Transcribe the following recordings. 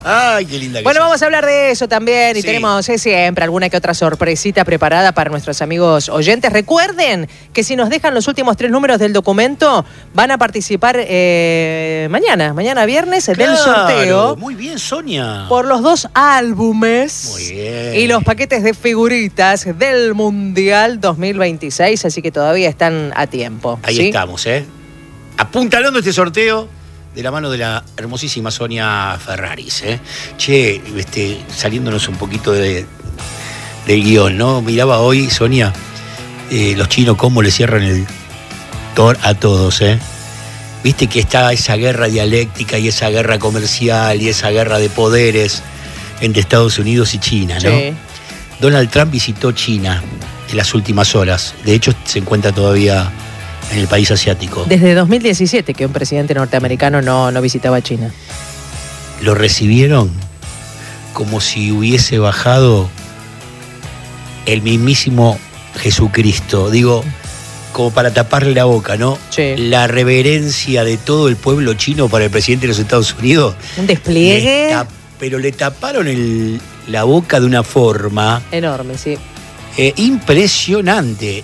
Ay, qué linda que Bueno, sos. vamos a hablar de eso también y Sí. tenemos siempre alguna que otra sorpresita preparada para nuestros amigos oyentes. Recuerden que si nos dejan los últimos 3 números del documento, van a participar mañana viernes, del sorteo. Muy bien, Sonia. Por los 2 álbumes. Muy bien. Y los paquetes de figuritas del Mundial 2026, así que todavía están a tiempo. Ahí ¿sí? estamos, apuntalando este sorteo de la mano de la hermosísima Sonia Ferraris, Che, saliéndonos un poquito del guión, ¿no? Miraba hoy, Sonia, los chinos cómo le cierran el tor a todos, Viste que está esa guerra dialéctica y esa guerra comercial y esa guerra de poderes entre Estados Unidos y China, ¿no? Sí. Donald Trump visitó China en las últimas horas. De hecho, se encuentra todavía en el país asiático. Desde 2017 que un presidente norteamericano no visitaba China. Lo recibieron como si hubiese bajado el mismísimo Jesucristo. Digo, como para taparle la boca, ¿no? Sí. La reverencia de todo el pueblo chino para el presidente de los Estados Unidos. Un despliegue Pero le taparon la boca de una forma enorme, sí. impresionante.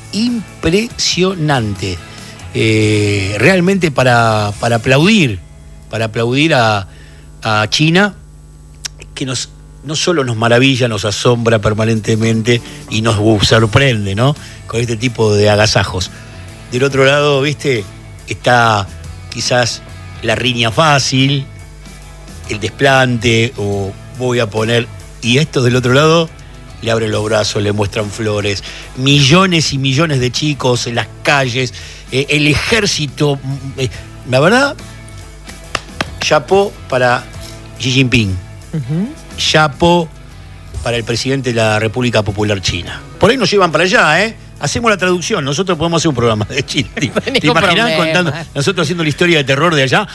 Realmente para aplaudir a China, que no solo nos maravilla, nos asombra permanentemente y nos sorprende, ¿no? Con este tipo de agasajos. Del otro lado, ¿viste? Está quizás la riña fácil, el desplante, o voy a poner... Y estos del otro lado le abren los brazos, le muestran flores. Millones y millones de chicos en las calles, el ejército. La verdad, chapó para Xi Jinping. Chapó para el presidente de la República Popular China. Por ahí nos llevan para allá, Hacemos la traducción, nosotros podemos hacer un programa de China. ¿Te imaginas contando, nosotros haciendo la historia de terror de allá?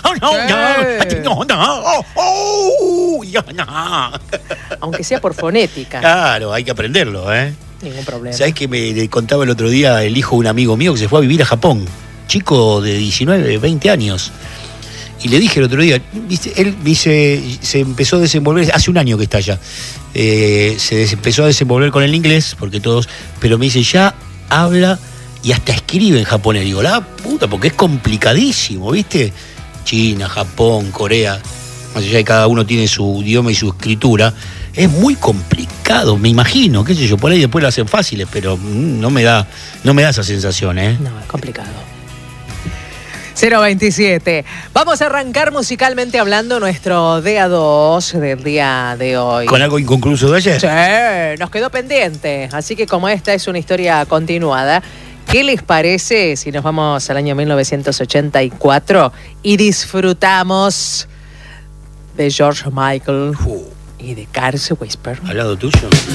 Aunque sea por fonética. Claro, hay que aprenderlo, Ningún problema. ¿Sabés que me contaba el otro día el hijo de un amigo mío que se fue a vivir a Japón? Chico de 19, 20 años. Y le dije el otro día, él dice, se empezó a desenvolver, hace un año que está allá, empezó a desenvolver con el inglés, porque todos, pero me dice, ya habla y hasta escribe en japonés. Digo, la puta, porque es complicadísimo, ¿viste? China, Japón, Corea, más allá de cada uno tiene su idioma y su escritura, es muy complicado, me imagino, qué sé yo, por ahí después lo hacen fáciles, pero no me da esa sensación, No, es complicado. 027. Vamos a arrancar musicalmente hablando nuestro DA2 del día de hoy. ¿Con algo inconcluso de ayer? Sí, nos quedó pendiente. Así que como esta es una historia continuada, ¿qué les parece si nos vamos al año 1984 y disfrutamos de George Michael y de Carl Whisper? ¿Al lado tuyo?